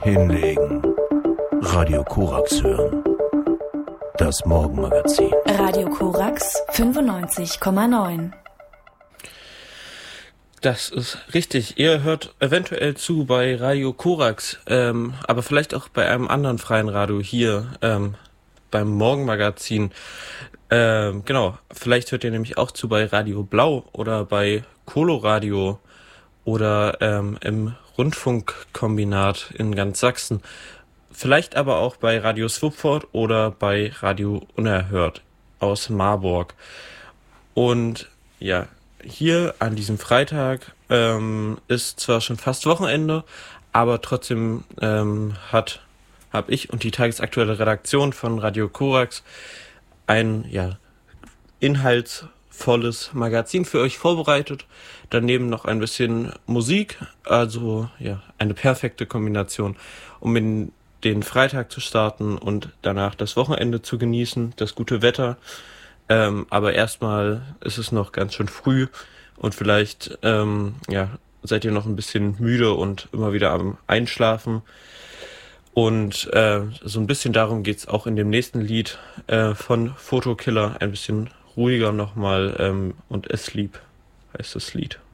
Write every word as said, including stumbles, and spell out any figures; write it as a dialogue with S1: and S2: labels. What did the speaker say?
S1: Hinlegen. Radio Korax hören. Das Morgenmagazin.
S2: Radio Korax fünfundneunzig Komma neun.
S3: Das ist richtig. Ihr hört eventuell zu bei Radio Korax, ähm, aber vielleicht auch bei einem anderen freien Radio hier ähm, beim Morgenmagazin. Ähm, genau, vielleicht hört ihr nämlich auch zu bei Radio Blau oder bei Coloradio oder ähm, im Rundfunkkombinat in ganz Sachsen. Vielleicht aber auch bei Radio Swupford oder bei Radio Unerhört aus Marburg. Und ja, hier an diesem Freitag ähm, ist zwar schon fast Wochenende, aber trotzdem ähm, hat habe ich und die tagesaktuelle Redaktion von Radio Korax ein ja inhaltsvolles Magazin für euch vorbereitet. Daneben noch ein bisschen Musik, also ja eine perfekte Kombination, um in den Freitag zu starten und danach das Wochenende zu genießen, das gute Wetter. Ähm, aber erstmal ist es noch ganz schön früh und vielleicht ähm, ja, seid ihr noch ein bisschen müde und immer wieder am Einschlafen. Und äh, so ein bisschen darum geht's auch in dem nächsten Lied äh, von Photokiller, ein bisschen ruhiger nochmal ähm, und Asleep heißt das Lied.